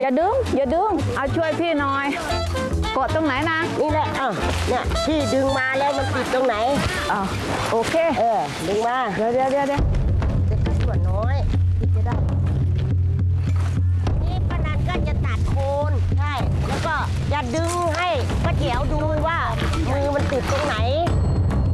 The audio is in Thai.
อย่าดึงอย่าดึงเอาช่วยพี่หน่อยกดตรงไหนนะนี่แหละเนี่ยพี่ดึงมาแล้วมันติดตรงไหนโอเคดึงมาเดี๋ยวจะแค่ส่วนน้อยที่จะได้นี่ป้านันก็จะตัดโคนใช่แล้วก็จะดึงให้ป้าเจียวดูว่ามือมันติดตรงไหน